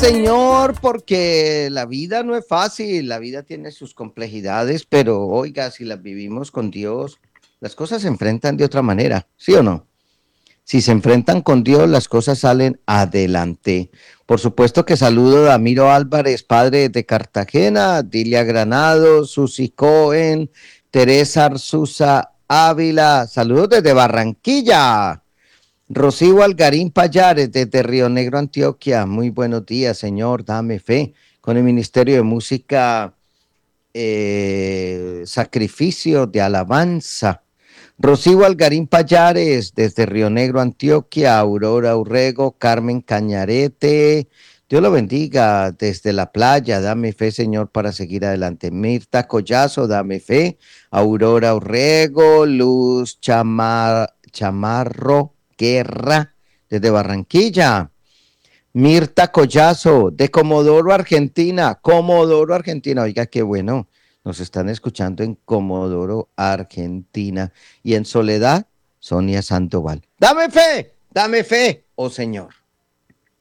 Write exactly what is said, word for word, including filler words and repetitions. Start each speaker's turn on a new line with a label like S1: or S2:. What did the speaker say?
S1: Señor, porque la vida no es fácil, la vida tiene sus complejidades, pero oiga, si las vivimos con Dios, las cosas se enfrentan de otra manera, ¿sí o no? Si se enfrentan con Dios, las cosas salen adelante. Por supuesto que saludo a Damiro Álvarez, padre de Cartagena, Dilia Granado, Susi Cohen, Teresa Arzuza Ávila, saludos desde Barranquilla. Rocío Algarín Payares, desde Río Negro, Antioquia. Muy buenos días, señor. Dame fe. Con el Ministerio de Música, eh, Sacrificio de Alabanza. Rocío Algarín Payares, desde Río Negro, Antioquia. Aurora Urrego, Carmen Cañarete. Dios lo bendiga desde la playa. Dame fe, Señor, para seguir adelante. Mirta Collazo, dame fe. Aurora Urrego, Luz Chamar, Chamarro Guerra, desde Barranquilla. Mirta Collazo, de Comodoro, Argentina. Comodoro, Argentina. Oiga, qué bueno. Nos están escuchando en Comodoro, Argentina. Y en Soledad, Sonia Sandoval. Dame fe, dame fe, oh Señor.